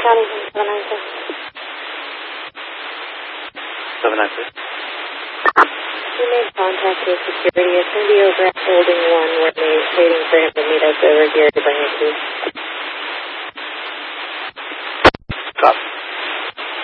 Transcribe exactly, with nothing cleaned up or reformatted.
County seven nine six. seven nine six. We made contact with security. It's going to be over at Building one. We're waiting for him to meet us over here to bring it to.